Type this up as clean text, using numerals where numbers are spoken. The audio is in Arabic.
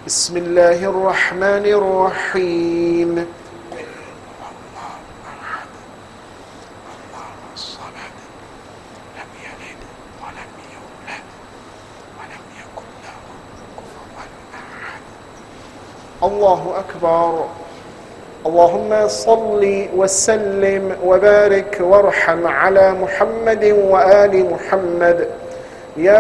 بسم الله الرحمن الرحيم. الله أحد الله الصمد لم يلد ولم يولد ولم يكن له كفوا أحد. الله أكبر. اللهم صل وسلم وبارك وارحم على محمد وآل محمد. يا